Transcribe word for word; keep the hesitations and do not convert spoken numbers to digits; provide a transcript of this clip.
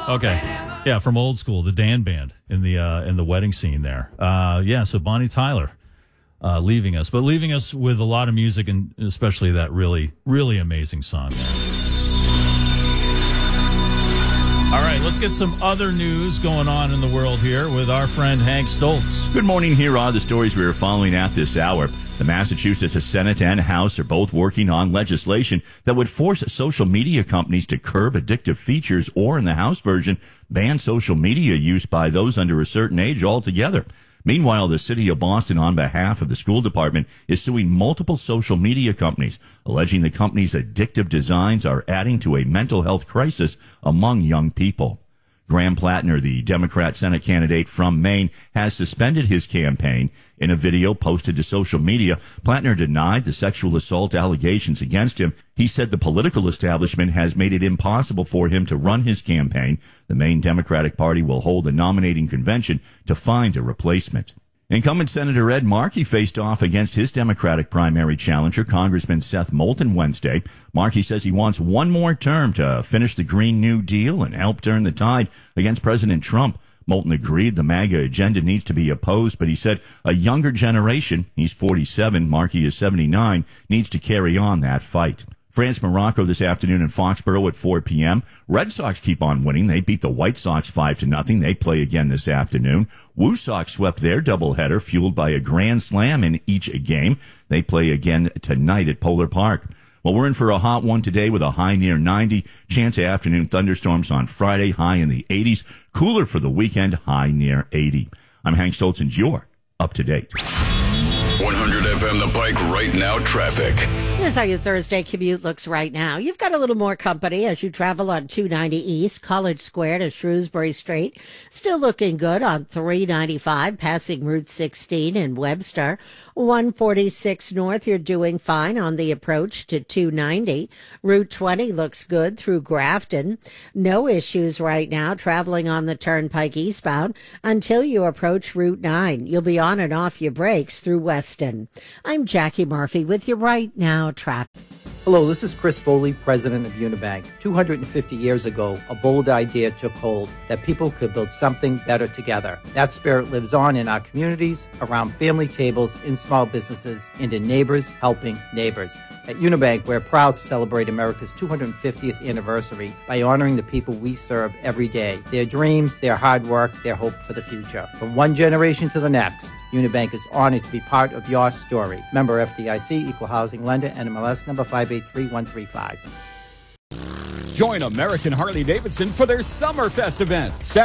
Okay. Yeah, from Old School, the Dan Band in the uh, in the wedding scene there. Uh, yeah, so Bonnie Tyler uh, leaving us, but leaving us with a lot of music and especially that really, really amazing song there. All right, let's get some other news going on in the world here with our friend Hank Stoltz. Good morning. Here are the stories we are following at this hour. The Massachusetts Senate and House are both working on legislation that would force social media companies to curb addictive features or, in the House version, ban social media use by those under a certain age altogether. Meanwhile, the city of Boston, on behalf of the school department, is suing multiple social media companies, alleging the companies' addictive designs are adding to a mental health crisis among young people. Graham Plattner, the Democrat Senate candidate from Maine, has suspended his campaign. In a video posted to social media, Plattner denied the sexual assault allegations against him. He said the political establishment has made it impossible for him to run his campaign. The Maine Democratic Party will hold a nominating convention to find a replacement. Incumbent Senator Ed Markey faced off against his Democratic primary challenger, Congressman Seth Moulton, Wednesday. Markey says he wants one more term to finish the Green New Deal and help turn the tide against President Trump. Moulton agreed the MAGA agenda needs to be opposed, but he said a younger generation, he's forty-seven, Markey is seventy-nine, needs to carry on that fight. France-Morocco this afternoon in Foxborough at four p.m. Red Sox keep on winning. They beat the White Sox five to nothing. They play again this afternoon. Woo Sox swept their doubleheader, fueled by a grand slam in each game. They play again tonight at Polar Park. Well, we're in for a hot one today with a high near ninety. Chance of afternoon thunderstorms on Friday, high in the eighties. Cooler for the weekend, high near eighty. I'm Hank Stoltz, and you're up to date. one hundred F M The Pike right now traffic. Here's how your Thursday commute looks right now. You've got a little more company as you travel on two ninety East, College Square to Shrewsbury Street. Still looking good on three ninety-five, passing Route sixteen in Webster. one forty-six North, you're doing fine on the approach to two ninety. Route twenty looks good through Grafton. No issues right now traveling on the Turnpike eastbound until you approach Route nine. You'll be on and off your brakes through Weston. I'm Jackie Murphy with your Right Now traffic. Hello, this is Chris Foley, president of Unibank. two hundred fifty years ago, a bold idea took hold that people could build something better together. That spirit lives on in our communities, around family tables, in small businesses, and in neighbors helping neighbors. At Unibank, we're proud to celebrate America's two hundred fiftieth anniversary by honoring the people we serve every day, their dreams, their hard work, their hope for the future. From one generation to the next, Unibank is honored to be part of your story. Member F D I C, Equal Housing Lender, N M L S number five eight three one three five. Join American Harley-Davidson for their Summerfest event.